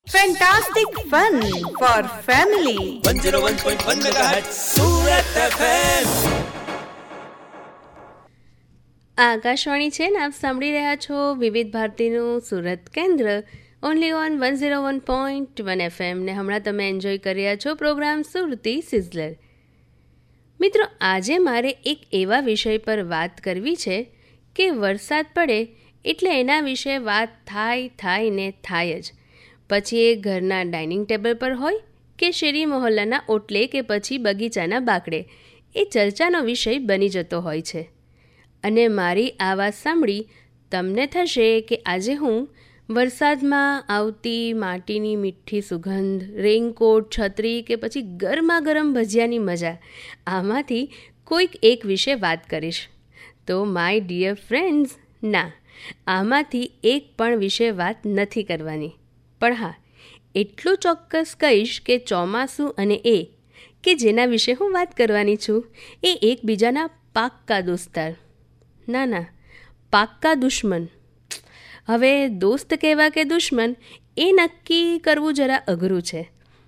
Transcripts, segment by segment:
Fantastic fun for family. 101.1 megahertz Surat FM. Akashvani છે ને, આપ સાંભળી રહ્યા છો વિવિધ ભારતીનું સુરત કેન્દ્ર ઓનલી ઓન 101.1 FM ને હમણાં તમે એન્જોય કરી રહ્યા છો પ્રોગ્રામ સુરતી સિઝલર. મિત્રો, આજે મારે એક એવા વિષય પર વાત કરવી છે કે વરસાદ પડે એટલે એના વિશે વાત થાય ને થાય જ. પછી એ ઘરના ડાઇનિંગ ટેબલ પર હોય કે શેરી મહોલ્લાના ઓટલે કે પછી બગીચાના બાકડે, એ ચર્ચાનો વિષય બની જતો હોય છે. અને મારી આ વાત સાંભળી તમને થશે કે આજે હું વરસાદમાં આવતી માટીની મીઠી સુગંધ, રેઇનકોટ, છત્રી કે પછી ગરમા ગરમ ભજીયાની મજા, આમાંથી કોઈક એક વિશે વાત કરીશ. તો માય ડિયર ફ્રેન્ડ્સ, ના, આમાંથી એક પણ વિશે વાત નથી કરવાની. પણ હા, એટલું ચોક્કસ કહીશ કે ચોમાસું અને એ કે જેના વિશે હું વાત કરવાની છું એ એકબીજાના પાક્કા દોસ્તાર. ના, પાક્કા દુશ્મન. હવે દોસ્ત કહેવા કે દુશ્મન એ નક્કી કરવું જરા અઘરું છે.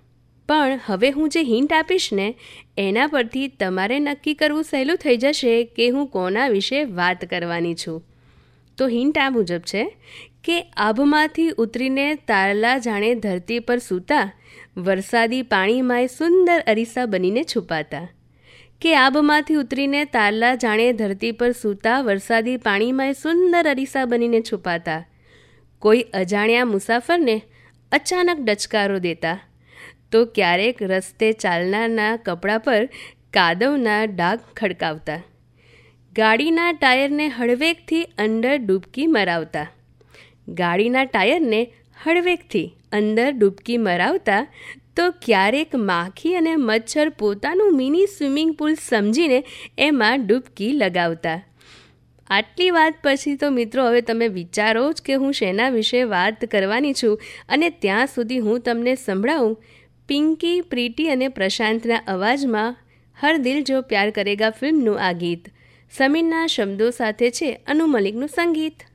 પણ હવે હું જે હિન્ટ આપીશ ને એના પરથી તમારે નક્કી કરવું સહેલું થઈ જશે કે હું કોના વિશે વાત કરવાની છું. તો હિન્ટ આ મુજબ છે કે આભમાંથી ઉતરીને તારલા જાણે ધરતી પર સૂતા, વરસાદી પાણીમાં સુંદર અરીસા બનીને છુપાતા. કે આભમાંથી ઉતરીને તારલા જાણે ધરતી પર સૂતા, વરસાદી પાણીમાં સુંદર અરીસા બનીને છુપાતા. કોઈ અજાણ્યા મુસાફરને અચાનક ડચકારો દેતા, તો ક્યારેક રસ્તે ચાલનારના કપડા પર કાદવના ડાઘ ખડકાવતા. ગાડીના ટાયરને હળવેકથી અંદર ડૂબકી મરાવતા. ગાડીના ટાયરને હળવેકથી અંદર ડૂબકી મરાવતા, તો ક્યારેક માખી અને મચ્છર પોતાનું મિની સ્વિમિંગ પુલ સમજીને એમાં ડૂબકી લગાવતા. આટલી વાત પછી તો મિત્રો હવે તમે વિચારો જ કે હું શેના વિશે વાત કરવાની છું. અને ત્યાં સુધી હું તમને સંભળાવું પિંકી, પ્રીતિ અને પ્રશાંતના અવાજમાં હર દિલ જો પ્યાર કરેગા ફિલ્મનું આ ગીત. સમીરના શબ્દો સાથે છે અનુ મલિકનું સંગીત.